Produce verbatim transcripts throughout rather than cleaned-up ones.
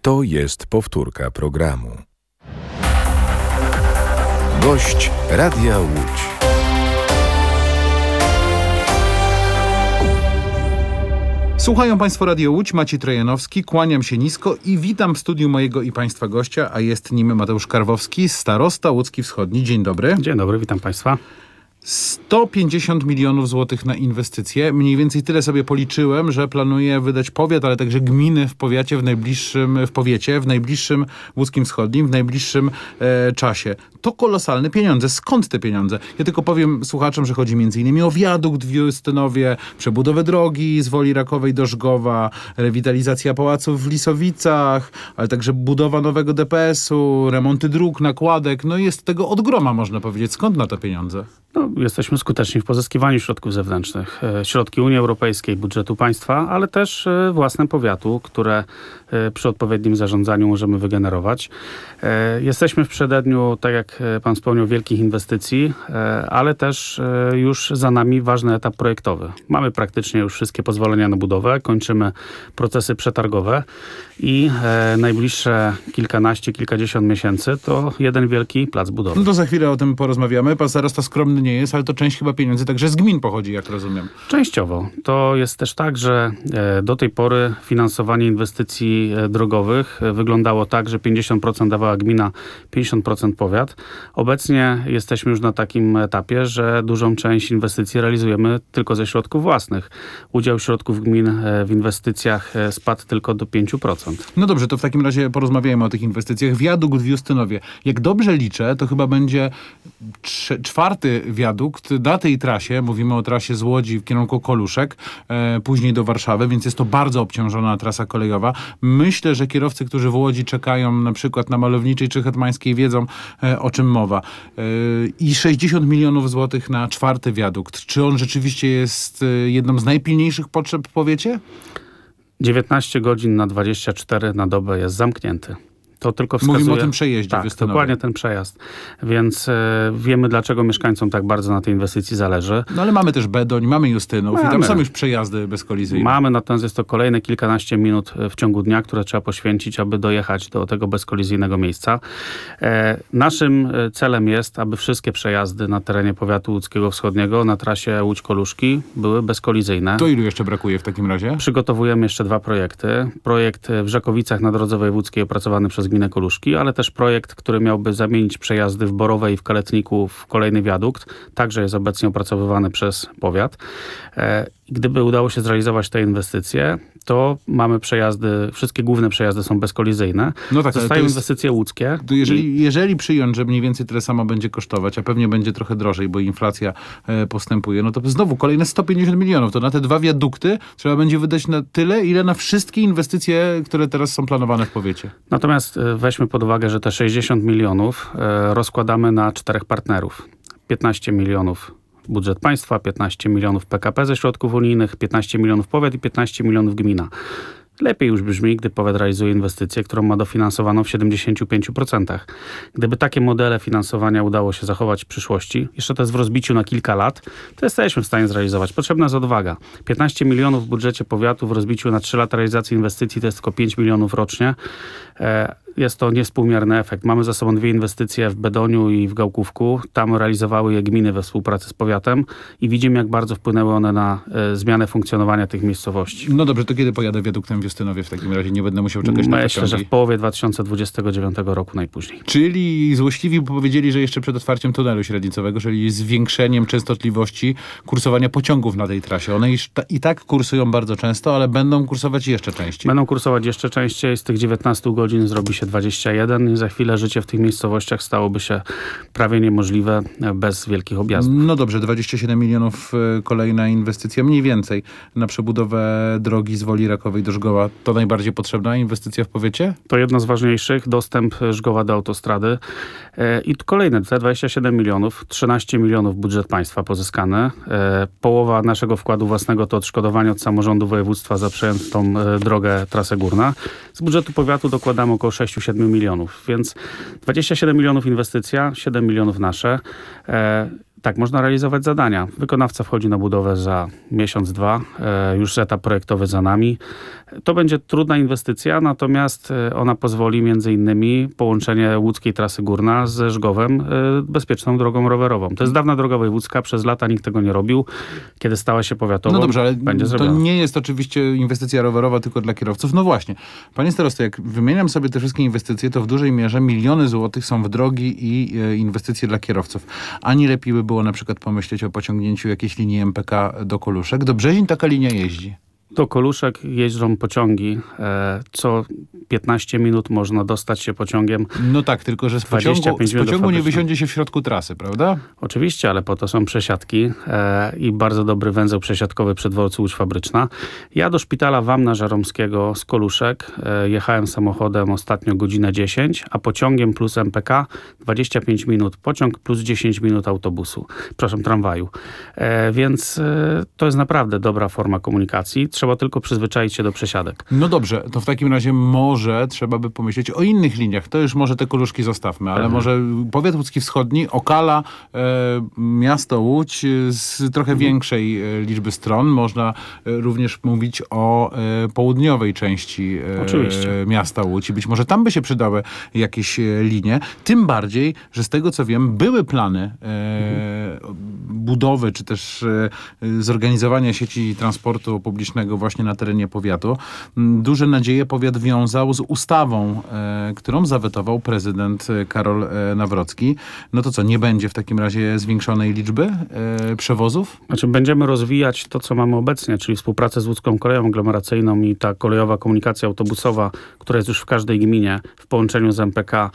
To jest powtórka programu. Gość Radia Łódź. Słuchają Państwo Radio Łódź, Maciej Trojanowski, kłaniam się nisko i witam w studiu mojego i Państwa gościa, a jest nim Mateusz Karwowski, starosta Łódzki Wschodni. Dzień dobry. Dzień dobry, witam Państwa. sto pięćdziesiąt milionów złotych na inwestycje. Mniej więcej tyle sobie policzyłem, że planuje wydać powiat, ale także gminy w powiacie w najbliższym, w powiecie, w najbliższym Łódzkim Wschodnim, w najbliższym e, czasie. To kolosalne pieniądze. Skąd te pieniądze? Ja tylko powiem słuchaczom, że chodzi między innymi o wiadukt w Justynowie, przebudowę drogi z Woli Rakowej do Żgowa, rewitalizacja pałaców w Lisowicach, ale także budowa nowego D P S-u, remonty dróg, nakładek. No jest tego od groma, można powiedzieć. Skąd na te pieniądze? No, jesteśmy skuteczni w pozyskiwaniu środków zewnętrznych. Środki Unii Europejskiej, budżetu państwa, ale też własne powiatu, które przy odpowiednim zarządzaniu możemy wygenerować. Jesteśmy w przededniu, tak jak pan wspomniał, wielkich inwestycji, ale też już za nami ważny etap projektowy. Mamy praktycznie już wszystkie pozwolenia na budowę, kończymy procesy przetargowe i najbliższe kilkanaście, kilkadziesiąt miesięcy to jeden wielki plac budowy. No to za chwilę o tym porozmawiamy. Pan starosta skromny nie jest, ale to część chyba pieniędzy także z gmin pochodzi, jak rozumiem. Częściowo. To jest też tak, że do tej pory finansowanie inwestycji drogowych wyglądało tak, że pięćdziesiąt procent dawała gmina, pięćdziesiąt procent powiat. Obecnie jesteśmy już na takim etapie, że dużą część inwestycji realizujemy tylko ze środków własnych. Udział środków gmin w inwestycjach spadł tylko do pięć procent. No dobrze, to w takim razie porozmawiajmy o tych inwestycjach. Wiadukt w Justynowie. Jak dobrze liczę, to chyba będzie trz- czwarty wiadukt na tej trasie. Mówimy o trasie z Łodzi w kierunku Koluszek, e, później do Warszawy, więc jest to bardzo obciążona trasa kolejowa. Myślę, że kierowcy, którzy w Łodzi czekają na przykład na Malowniczej czy Hetmańskiej, wiedzą, e, o czym mowa. E, I sześćdziesiąt milionów złotych na czwarty wiadukt. Czy on rzeczywiście jest e, jedną z najpilniejszych potrzeb w powiecie? dziewiętnaście godzin na dwadzieścia cztery na dobę jest zamknięty. To tylko wskazuje... Mówimy o tym przejeździe. Tak, dokładnie ten przejazd. Więc e, wiemy, dlaczego mieszkańcom tak bardzo na tej inwestycji zależy. No ale mamy też Bedoń, mamy Justynów mamy. I tam są już przejazdy bezkolizyjne. Mamy, natomiast jest to kolejne kilkanaście minut w ciągu dnia, które trzeba poświęcić, aby dojechać do tego bezkolizyjnego miejsca. E, naszym celem jest, aby wszystkie przejazdy na terenie powiatu łódzkiego wschodniego na trasie Łódź-Koluszki były bezkolizyjne. To ilu jeszcze brakuje w takim razie? Przygotowujemy jeszcze dwa projekty. Projekt w Rzekowicach na drodze wojewódzkiej opracowany przez gminę Koluszki, ale też projekt, który miałby zamienić przejazdy w Borowej i w Kaletniku w kolejny wiadukt, także jest obecnie opracowywany przez powiat. Gdyby udało się zrealizować te inwestycje, to mamy przejazdy, wszystkie główne przejazdy są bezkolizyjne. No tak, zostają jest, inwestycje łódzkie. Jeżeli, i... jeżeli przyjąć, że mniej więcej tyle samo będzie kosztować, a pewnie będzie trochę drożej, bo inflacja e, postępuje, no to znowu kolejne sto pięćdziesiąt milionów. To na te dwa wiadukty trzeba będzie wydać na tyle, ile na wszystkie inwestycje, które teraz są planowane w powiecie. Natomiast e, weźmy pod uwagę, że te sześćdziesiąt milionów e, rozkładamy na czterech partnerów. piętnaście milionów budżet państwa, piętnaście milionów P K P ze środków unijnych, piętnaście milionów powiat i piętnaście milionów gmina. Lepiej już brzmi, gdy powiat realizuje inwestycję, którą ma dofinansowaną w siedemdziesiąt pięć procent. Gdyby takie modele finansowania udało się zachować w przyszłości, jeszcze to jest w rozbiciu na kilka lat, to jesteśmy w stanie zrealizować. Potrzebna jest odwaga. piętnaście milionów w budżecie powiatu w rozbiciu na trzy lata realizacji inwestycji to jest tylko pięć milionów rocznie. Jest to niewspółmierny efekt. Mamy za sobą dwie inwestycje w Bedoniu i w Gałkówku. Tam realizowały je gminy we współpracy z powiatem i widzimy, jak bardzo wpłynęły one na e, zmianę funkcjonowania tych miejscowości. No dobrze, to kiedy pojadę wiaduktem w Justynowie w takim razie? Nie będę musiał czekać na Myślę, że w połowie dwa tysiące dwudziestego dziewiątego roku najpóźniej. Czyli złośliwi powiedzieli, że jeszcze przed otwarciem tunelu średnicowego, czyli zwiększeniem częstotliwości kursowania pociągów na tej trasie. One i, i tak kursują bardzo często, ale będą kursować jeszcze częściej. Będą kursować jeszcze częściej. Z tych dziewiętnastu godzin zrobi się dwadzieścia jeden i za chwilę życie w tych miejscowościach stałoby się prawie niemożliwe bez wielkich objazdów. No dobrze, dwadzieścia siedem milionów kolejna inwestycja, mniej więcej na przebudowę drogi z Woli Rakowej do Żgowa. To najbardziej potrzebna inwestycja w powiecie? To jedno z ważniejszych. Dostęp Żgowa do autostrady. I kolejne dwadzieścia siedem milionów, trzynaście milionów budżet państwa pozyskane. Połowa naszego wkładu własnego to odszkodowanie od samorządu województwa za przejętą drogę Trasę Górna. Z budżetu powiatu dokładamy około sześć siedem milionów, więc dwadzieścia siedem milionów inwestycja, siedem milionów nasze. Tak, można realizować zadania. Wykonawca wchodzi na budowę za miesiąc, dwa, e, już etap projektowy za nami. To będzie trudna inwestycja, natomiast ona pozwoli między innymi połączenie łódzkiej trasy Górna ze Żgowem e, bezpieczną drogą rowerową. To jest dawna droga wojewódzka, przez lata nikt tego nie robił. Kiedy stała się powiatową, no dobrze, ale będzie to zrobiona. nie jest oczywiście inwestycja rowerowa tylko dla kierowców. No właśnie. Panie starosto, jak wymieniam sobie te wszystkie inwestycje, to w dużej mierze miliony złotych są w drogi i e, inwestycje dla kierowców. A nie lepiej by było na przykład pomyśleć o pociągnięciu jakiejś linii M P K do Koluszek? Do Brzezin taka linia jeździ. Do Koluszek jeżdżą pociągi. E, co piętnaście minut można dostać się pociągiem. No tak, tylko że z pociągu, z pociągu nie wysiądzie się w środku trasy, prawda? Oczywiście, ale po to są przesiadki e, i bardzo dobry węzeł przesiadkowy przy dworcu Łódź Fabryczna. Ja do szpitala Wamna Żeromskiego z Koluszek e, jechałem samochodem ostatnio godzinę dziesięć, a pociągiem plus M P K dwadzieścia pięć minut pociąg plus dziesięć minut autobusu, przepraszam, tramwaju. E, więc e, to jest naprawdę dobra forma komunikacji. Trzeba tylko przyzwyczaić się do przesiadek. No dobrze, to w takim razie może trzeba by pomyśleć o innych liniach. To już może te Koluszki zostawmy, ale mhm. może powiat łódzki wschodni, Okala, e, miasto Łódź z trochę mhm. większej e, liczby stron. Można e, również mówić o e, południowej części e, miasta Łódź i być może tam by się przydały jakieś e, linie. Tym bardziej, że z tego co wiem, były plany e, mhm. budowy, czy też e, zorganizowania sieci transportu publicznego właśnie na terenie powiatu. Duże nadzieje powiat wiązał z ustawą, e, którą zawetował prezydent Karol e, Nawrocki. No to co, nie będzie w takim razie zwiększonej liczby e, przewozów? Znaczy będziemy rozwijać to, co mamy obecnie, czyli współpracę z Łódzką Koleją Aglomeracyjną i ta kolejowa komunikacja autobusowa, która jest już w każdej gminie w połączeniu z M P K,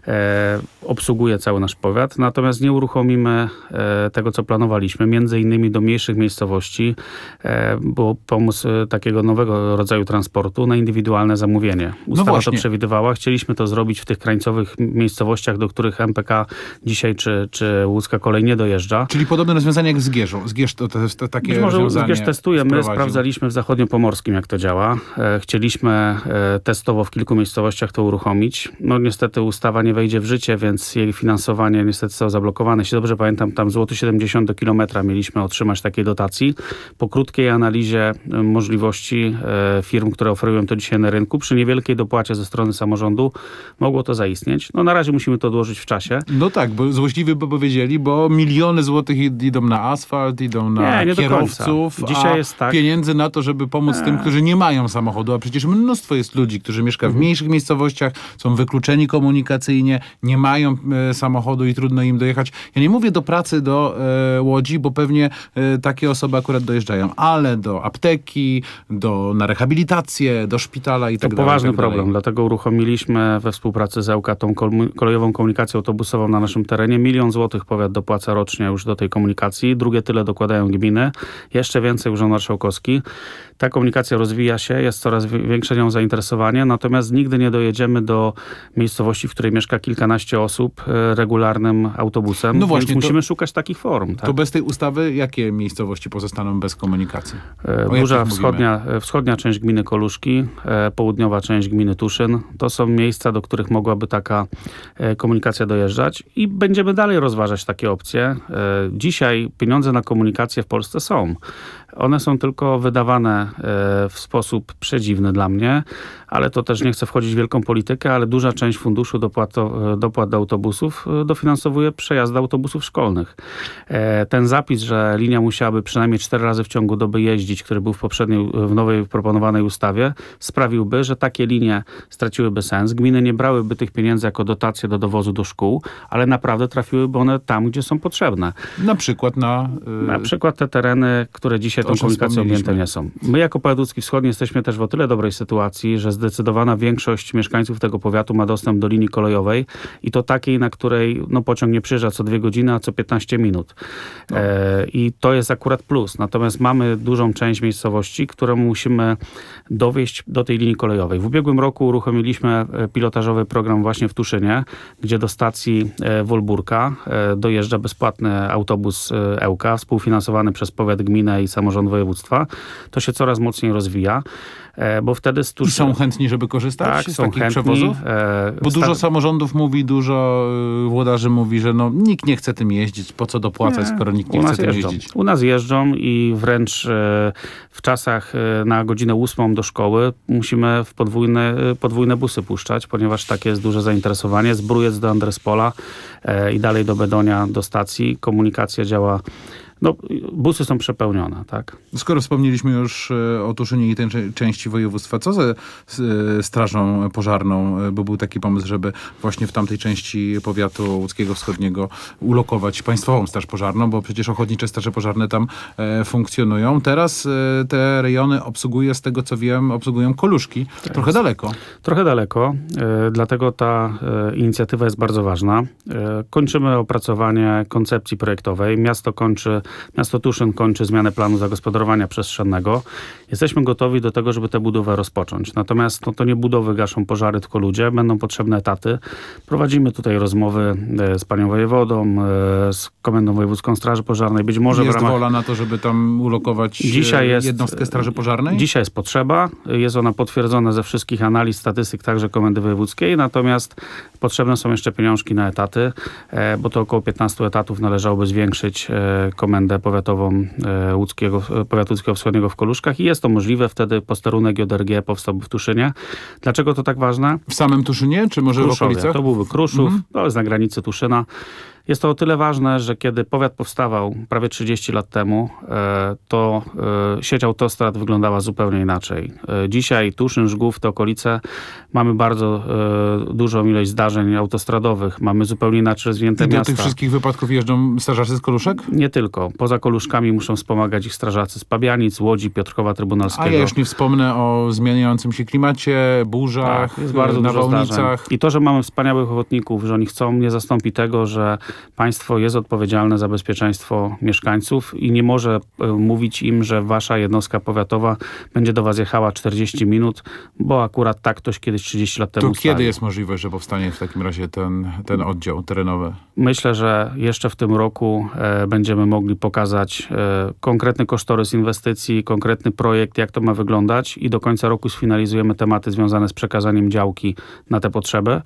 e, obsługuje cały nasz powiat. Natomiast nie uruchomimy e, tego, co planowaliśmy. Między innymi do mniejszych miejscowości, e, bo pomysł takiego nowego rodzaju transportu na indywidualne zamówienie. Ustawa no to przewidywała. Chcieliśmy to zrobić w tych krańcowych miejscowościach, do których M P K dzisiaj czy, czy Łódzka Kolej nie dojeżdża. Czyli podobne rozwiązanie jak w Zgierzu. Zgierz to, to jest to takie Być może rozwiązanie Zgierz testuje. My wprowadził. sprawdzaliśmy w Zachodniopomorskim, jak to działa. E, chcieliśmy e, testowo w kilku miejscowościach to uruchomić. No niestety ustawa nie wejdzie w życie, więc jej finansowanie niestety zostało zablokowane. Jeśli dobrze pamiętam, tam złoty siedemdziesiąt do kilometra mieliśmy otrzymać takiej dotacji. Po krótkiej analizie e, możliwości e, firm, które oferują to dzisiaj na rynku, przy niewielkiej dopłacie ze strony samorządu mogło to zaistnieć. No na razie musimy to odłożyć w czasie. No tak, bo złośliwi by powiedzieli, bo miliony złotych idą na asfalt, idą na nie, nie kierowców, dzisiaj a jest tak. pieniędzy na to, żeby pomóc nie. tym, którzy nie mają samochodu, a przecież mnóstwo jest ludzi, którzy mieszkają w mniejszych miejscowościach, są wykluczeni komunikacyjnie, nie mają e, samochodu i trudno im dojechać. Ja nie mówię do pracy do e, Łodzi, bo pewnie e, takie osoby akurat dojeżdżają, ale do apteki, do, na rehabilitację, do szpitala i tak to dalej. poważny tak dalej. problem, dlatego uruchomiliśmy we współpracy z Ełka tą kolejową komunikację autobusową na naszym terenie. Milion złotych powiat dopłaca rocznie już do tej komunikacji, drugie tyle dokładają gminy, jeszcze więcej Urząd Marszałkowski. Ta komunikacja rozwija się, jest coraz większe nią zainteresowanie, natomiast nigdy nie dojedziemy do miejscowości, w której mieszka kilkanaście osób regularnym autobusem, no właśnie, więc musimy to, szukać takich form. Tak? To bez tej ustawy jakie miejscowości pozostaną bez komunikacji? O Duża wschodnia, wschodnia część gminy Koluszki, e, południowa część gminy Tuszyn. To są miejsca, do których mogłaby taka e, komunikacja dojeżdżać i będziemy dalej rozważać takie opcje. E, dzisiaj pieniądze na komunikację w Polsce są. One są tylko wydawane e, w sposób przedziwny dla mnie, ale to też nie chcę wchodzić w wielką politykę, ale duża część funduszu dopłat, dopłat do autobusów dofinansowuje przejazdy autobusów szkolnych. E, ten zapis, że linia musiałaby przynajmniej cztery razy w ciągu doby jeździć, który był w poprzedniej, w nowej proponowanej ustawie, sprawiłby, że takie linie straciłyby sens. Gminy nie brałyby tych pieniędzy jako dotacje do dowozu do szkół, ale naprawdę trafiłyby one tam, gdzie są potrzebne. Na przykład na... Yy... Na przykład te tereny, które dzisiaj tą komunikacją objęte nie są. My jako Powiat Łódzki Wschodni jesteśmy też w o tyle dobrej sytuacji, że zdecydowana większość mieszkańców tego powiatu ma dostęp do linii kolejowej i to takiej, na której no, pociąg nie przyjeżdża co dwie godziny, a co piętnaście minut. No. E, I to jest akurat plus. Natomiast mamy dużą część miejscowości, które musimy dowieść do tej linii kolejowej. W ubiegłym roku uruchomiliśmy pilotażowy program właśnie w Tuszynie, gdzie do stacji Wolburka dojeżdża bezpłatny autobus Ełka, współfinansowany przez powiat, gminę i samorząd województwa. To się coraz mocniej rozwija, bo wtedy z Tuszyn... I są chętni, żeby korzystać tak, z są takich chętni. przewozów? E, Bo sta- dużo samorządów mówi, dużo y, włodarzy mówi, że no, nikt nie chce tym jeździć, po co dopłacać, skoro nikt nie U chce nas tym jeżdżą. jeździć. U nas jeżdżą i wręcz e, w czasach e, na godzinę ósmą do szkoły musimy w podwójne, e, podwójne busy puszczać, ponieważ takie jest duże zainteresowanie. Z Brujec do Andrespola e, i dalej do Bedonia, do stacji. Komunikacja działa. No, busy są przepełnione, tak? Skoro wspomnieliśmy już e, o Tuszynie i tej cze- części województwa, co ze z, e, strażą pożarną? E, Bo był taki pomysł, żeby właśnie w tamtej części powiatu łódzkiego wschodniego ulokować państwową straż pożarną, bo przecież ochotnicze straże pożarne tam e, funkcjonują. Teraz e, te rejony obsługuje, z tego co wiem, obsługują Koluszki. Trochę daleko. Trochę daleko, e, dlatego ta e, inicjatywa jest bardzo ważna. E, kończymy opracowanie koncepcji projektowej. Miasto kończy, miasto Tuszyn kończy zmianę planu zagospodarowania przestrzennego. Jesteśmy gotowi do tego, żeby tę budowę rozpocząć. Natomiast no, to nie budowy gaszą pożary, tylko ludzie. Będą potrzebne etaty. Prowadzimy tutaj rozmowy e, z panią wojewodą, e, z Komendą Wojewódzką Straży Pożarnej. Być może Jest w ramach... wola na to, żeby tam ulokować Dzisiaj e, jest, jednostkę straży pożarnej? Dzisiaj jest potrzeba. Jest ona potwierdzona ze wszystkich analiz, statystyk, także Komendy Wojewódzkiej. Natomiast potrzebne są jeszcze pieniążki na etaty, e, bo to około piętnastu etatów należałoby zwiększyć e, Komendę Powiatową e, łódzkiego, e, Powiatu Łódzkiego Wschodniego w Koluszkach i jest to możliwe. Wtedy posterunek J R G powstałby w Tuszynie. Dlaczego to tak ważne? W samym Tuszynie, czy może w Kruszowie. okolicach? To byłby Kruszów, Mhm. to jest na granicy Tuszyna. Jest to o tyle ważne, że kiedy powiat powstawał prawie trzydzieści lat temu, e, to e, sieć autostrad wyglądała zupełnie inaczej. E, dzisiaj Tuszyn, Żgów, te okolice, mamy bardzo e, dużą ilość zdarzeń autostradowych, mamy zupełnie inaczej rozwinięte I do miasta. tych wszystkich wypadków jeżdżą strażacy z Koluszek? Nie tylko. Poza Koluszkami muszą wspomagać ich strażacy z Pabianic, Łodzi, Piotrkowa Trybunalskiego. A ja już nie wspomnę o zmieniającym się klimacie, burzach, Tak, jest bardzo dużo nawałnicach. zdarzeń. I to, że mamy wspaniałych ochotników, że oni chcą, nie zastąpi tego, że państwo jest odpowiedzialne za bezpieczeństwo mieszkańców i nie może e, mówić im, że wasza jednostka powiatowa będzie do was jechała czterdzieści minut, bo akurat tak ktoś kiedyś trzydzieści lat temu To ustalił. kiedy jest możliwość, że powstanie w takim razie ten, ten oddział terenowy? Myślę, że jeszcze w tym roku e, będziemy mogli pokazać e, konkretny kosztorys inwestycji, konkretny projekt, jak to ma wyglądać i do końca roku sfinalizujemy tematy związane z przekazaniem działki na te potrzeby.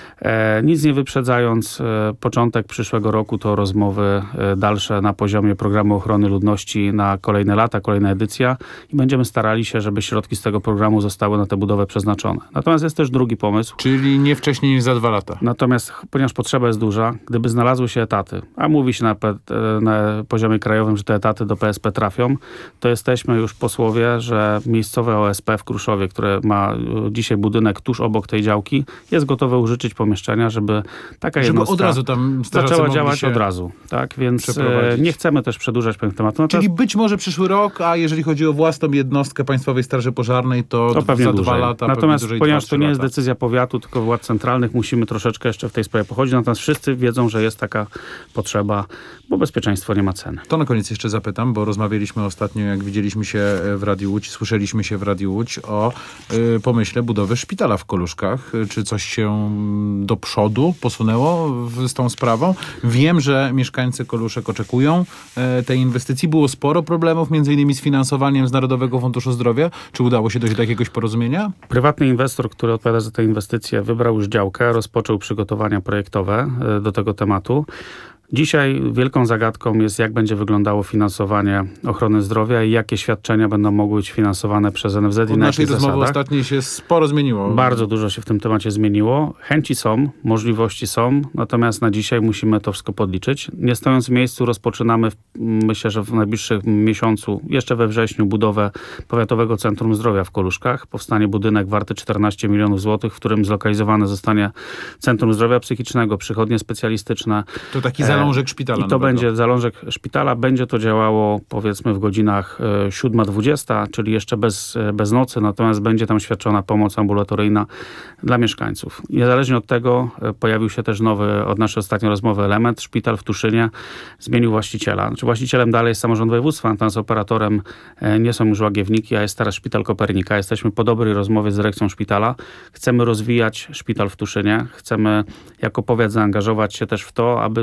E, nic nie wyprzedzając, e, początek przyszłego roku to rozmowy e, dalsze na poziomie Programu Ochrony Ludności na kolejne lata, kolejna edycja i będziemy starali się, żeby środki z tego programu zostały na tę budowę przeznaczone. Natomiast jest też drugi pomysł. Czyli nie wcześniej niż za dwa lata. Natomiast, ponieważ potrzeba jest duża, gdyby znalazły się etaty, a mówi się na, P- na poziomie krajowym, że te etaty do P S P trafią, to jesteśmy już posłowie, że miejscowe O S P w Kruszowie, które ma y, dzisiaj budynek tuż obok tej działki, jest gotowe użyczyć pomieszczenia, żeby taka Żeby jednostka od razu tam strażacy zaczęła mogli działać się od razu. Tak, więc przeprowadzić. e, nie chcemy też przedłużać pewnych tematów. No to, Czyli być może przyszły rok, a jeżeli chodzi o własną jednostkę Państwowej Straży Pożarnej, to, to pewnie za dłużej. dwa lata, Natomiast pewnie dłużej, ponieważ dwa, to trzy nie jest lata. decyzja powiatu, tylko władz centralnych, musimy troszeczkę jeszcze w tej sprawie pochodzić. Natomiast wszyscy wiedzą, że jest taka potrzeba, bo bezpieczeństwo nie ma ceny. To na koniec jeszcze zapytam, bo rozmawialiśmy ostatnio, jak widzieliśmy się w Radiu Łódź, słyszeliśmy się w Radiu Łódź o y, pomyśle budowy szpitala w Koluszkach. Czy coś się do przodu posunęło w, z tą sprawą? Wiem, że mieszkańcy Koluszek oczekują y, tej inwestycji. Było sporo problemów, między innymi z finansowaniem z Narodowego Funduszu Zdrowia. Czy udało się dojść do jakiegoś porozumienia? Prywatny inwestor, który odpowiada za tę inwestycję, wybrał już działkę, rozpoczął przygotowania projektowe y, do tego tematu. Dzisiaj wielką zagadką jest, jak będzie wyglądało finansowanie ochrony zdrowia i jakie świadczenia będą mogły być finansowane przez N F Z i Od na naszej jakich rozmowy zasadach. ostatniej się sporo zmieniło. Bardzo dużo się w tym temacie zmieniło. Chęci są, możliwości są, natomiast na dzisiaj musimy to wszystko podliczyć. Nie stojąc w miejscu, rozpoczynamy, w, myślę, że w najbliższym miesiącu, jeszcze we wrześniu, budowę Powiatowego Centrum Zdrowia w Koluszkach. Powstanie budynek warty czternaście milionów złotych, w którym zlokalizowane zostanie Centrum Zdrowia Psychicznego, przychodnie specjalistyczne. To taki zalążek szpitala I to nowego. będzie zalążek szpitala. Będzie to działało powiedzmy w godzinach e, siódma dwudziesta, czyli jeszcze bez, e, bez nocy, natomiast będzie tam świadczona pomoc ambulatoryjna dla mieszkańców. Niezależnie od tego e, pojawił się też nowy, od naszej ostatniej rozmowy element. Szpital w Tuszynie zmienił właściciela. Znaczy właścicielem dalej jest samorząd województwa, natomiast operatorem e, nie są już Łagiewniki, a jest teraz Szpital Kopernika. Jesteśmy po dobrej rozmowie z dyrekcją szpitala. Chcemy rozwijać szpital w Tuszynie. Chcemy jako powiat zaangażować się też w to, aby stał on się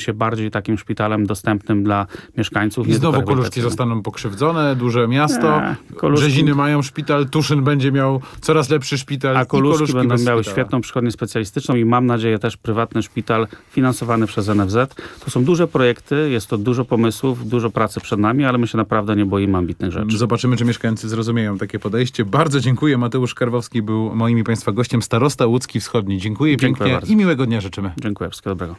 się bardziej takim szpitalem dostępnym dla mieszkańców. I nie znowu tylko Koluszki rehabilitacyjnym. zostaną pokrzywdzone, duże miasto, Nie, Koluszki- Brzeziny mają szpital, Tuszyn będzie miał coraz lepszy szpital. A i Koluszki będą bez miały szpitala. świetną przychodnię specjalistyczną i mam nadzieję też prywatny szpital finansowany przez N F Z. To są duże projekty, jest to dużo pomysłów, dużo pracy przed nami, ale my się naprawdę nie boimy ambitnych rzeczy. Zobaczymy, czy mieszkańcy zrozumieją takie podejście. Bardzo dziękuję. Mateusz Karwowski był moim i Państwa gościem, starosta łódzki wschodni. Dziękuję, Dziękuję pięknie bardzo. i miłego dnia życzymy. Dziękuję, wszystkiego dobrego.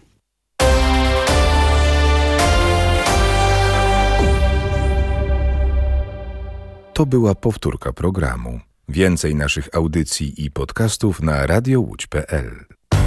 To była powtórka programu. Więcej naszych audycji i podcastów na radio łódź kropka p l.